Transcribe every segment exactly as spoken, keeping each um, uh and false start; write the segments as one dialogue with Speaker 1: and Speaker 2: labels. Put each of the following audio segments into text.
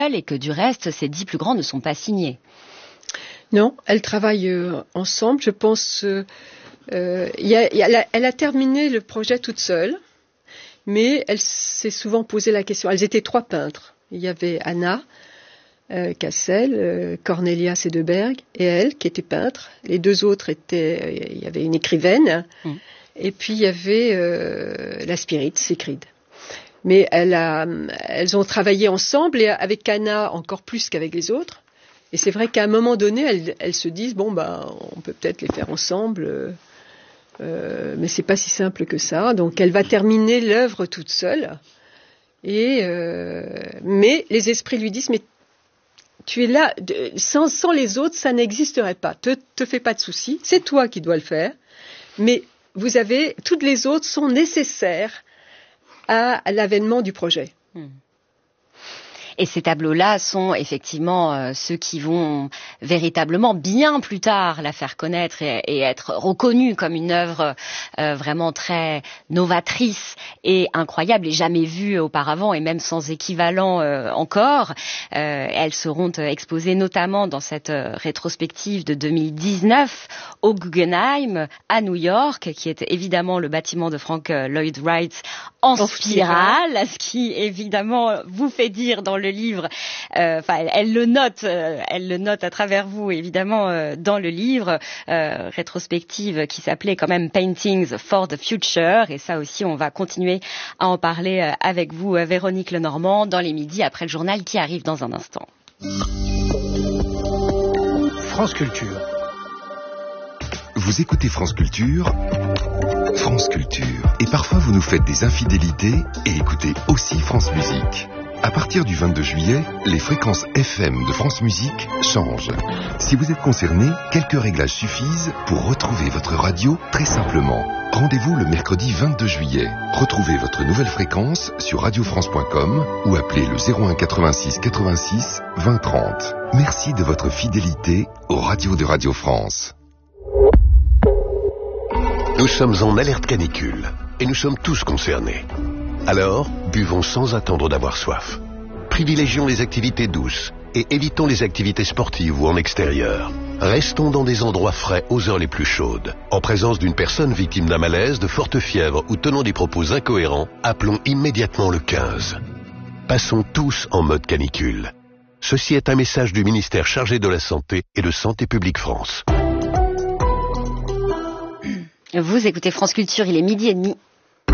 Speaker 1: et que du reste, ces dix plus grands ne sont pas signés.
Speaker 2: Non, elles travaillent euh, ensemble. Je pense, euh, euh, y a, y a, elle, a, elle a terminé le projet toute seule, mais elle s'est souvent posé la question. Elles étaient trois peintres. Il y avait Anna euh, Cassel, euh, Cornelia Cederberg et elle, qui était peintre. Les deux autres étaient, il y avait une écrivaine, mmh. et puis il y avait euh, la Spirit, Sigrid. Mais elle a, elles ont travaillé ensemble et avec Anna encore plus qu'avec les autres. Et c'est vrai qu'à un moment donné, elles, elles se disent bon bah on peut peut-être les faire ensemble, euh, euh, mais c'est pas si simple que ça. Donc elle va terminer l'œuvre toute seule. Et euh, mais les esprits lui disent mais tu es là de, sans, sans les autres ça n'existerait pas. Te te fais pas de soucis, c'est toi qui dois le faire. Mais vous avez toutes les autres sont nécessaires à l'avènement du projet.
Speaker 1: Hmm. Et ces tableaux-là sont effectivement euh, ceux qui vont véritablement bien plus tard la faire connaître et, et être reconnue comme une œuvre euh, vraiment très novatrice et incroyable et jamais vue auparavant et même sans équivalent euh, encore. Euh, elles seront euh, exposées notamment dans cette euh, rétrospective de deux mille dix-neuf au Guggenheim à New York, qui est évidemment le bâtiment de Frank Lloyd Wright en, en spirale, spirale, ce qui évidemment vous fait dire dans le livre, enfin euh, elle, elle le note, euh, elle le note à travers vous évidemment euh, dans le livre, euh, rétrospective qui s'appelait quand même Paintings for the Future, et ça aussi on va continuer à en parler euh, avec vous, euh, Véronique Lenormand, dans les midis après le journal qui arrive dans un instant.
Speaker 3: France Culture.
Speaker 4: Vous écoutez France Culture, France Culture, et parfois vous nous faites des infidélités et écoutez aussi France Musique. À partir du vingt-deux juillet, les fréquences F M de France Musique changent. Si vous êtes concerné, quelques réglages suffisent pour retrouver votre radio très simplement. Rendez-vous le mercredi vingt-deux juillet. Retrouvez votre nouvelle fréquence sur radio france point com ou appelez le zéro un quatre-vingt-six quatre-vingt-six vingt trente. Merci de votre fidélité aux radios de Radio France.
Speaker 5: Nous sommes en alerte canicule et nous sommes tous concernés. Alors, buvons sans attendre d'avoir soif. Privilégions les activités douces et évitons les activités sportives ou en extérieur. Restons dans des endroits frais aux heures les plus chaudes. En présence d'une personne victime d'un malaise, de forte fièvre ou tenant des propos incohérents, appelons immédiatement le quinze. Passons tous en mode canicule. Ceci est un message du ministère chargé de la Santé et de Santé publique France.
Speaker 1: Vous écoutez France Culture, il est midi et demi.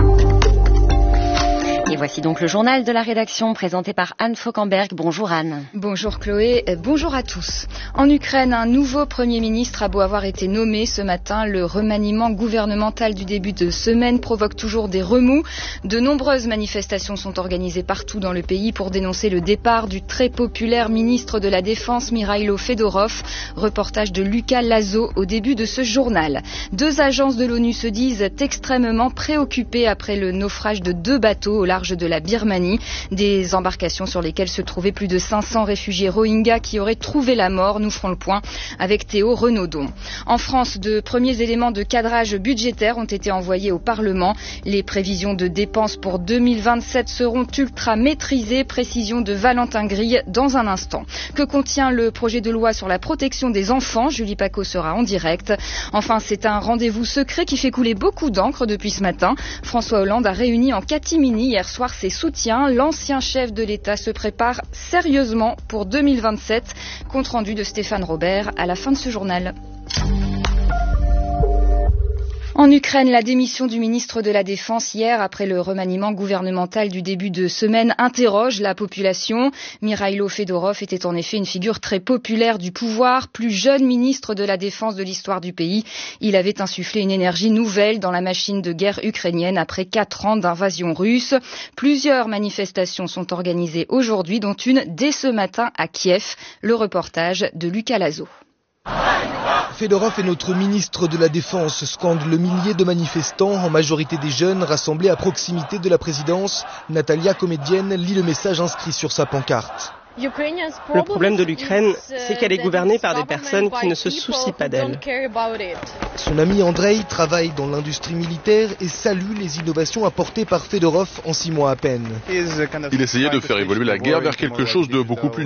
Speaker 1: Et voici donc le journal de la rédaction présenté par Anne Fauquemberg. Bonjour Anne.
Speaker 6: Bonjour Chloé, bonjour à tous. En Ukraine, un nouveau Premier ministre a beau avoir été nommé ce matin. Le remaniement gouvernemental du début de semaine provoque toujours des remous. De nombreuses manifestations sont organisées partout dans le pays pour dénoncer le départ du très populaire ministre de la Défense Mikhailo Fedorov. Reportage de Lucas Lazo au début de ce journal. Deux agences de l'ONU se disent extrêmement préoccupées après le naufrage de deux bateaux au large de la Birmanie, des embarcations sur lesquelles se trouvaient plus de cinq cents réfugiés Rohingyas qui auraient trouvé la mort. Nous ferons le point avec Théo Renaudon. En France, de premiers éléments de cadrage budgétaire ont été envoyés au Parlement. Les prévisions de dépenses pour deux mille vingt-sept seront ultra maîtrisées. Précision de Valentin Grille dans un instant. Que contient le projet de loi sur la protection des enfants? Julie Paco sera en direct. Enfin, c'est un rendez-vous secret qui fait couler beaucoup d'encre depuis ce matin. François Hollande a réuni en catimini hier soir ses soutiens. L'ancien chef de l'État se prépare sérieusement pour deux mille vingt-sept. Compte rendu de Stéphane Robert à la fin de ce journal. En Ukraine, la démission du ministre de la Défense hier après le remaniement gouvernemental du début de semaine interroge la population. Mikhailo Fedorov était en effet une figure très populaire du pouvoir, plus jeune ministre de la Défense de l'histoire du pays. Il avait insufflé une énergie nouvelle dans la machine de guerre ukrainienne après quatre ans d'invasion russe. Plusieurs manifestations sont organisées aujourd'hui, dont une dès ce matin à Kiev. Le reportage de Lucas Lazo.
Speaker 7: Fedorov est notre ministre de la Défense, scandent le millier de manifestants, en majorité des jeunes, rassemblés à proximité de la présidence. Natalia, comédienne, lit le message inscrit sur sa pancarte.
Speaker 8: Le problème de l'Ukraine, c'est qu'elle est gouvernée par des personnes qui ne se soucient pas d'elle.
Speaker 7: Son ami Andrei travaille dans l'industrie militaire et salue les innovations apportées par Fedorov en six mois à peine.
Speaker 9: Il essayait de faire évoluer la guerre vers quelque chose de beaucoup plus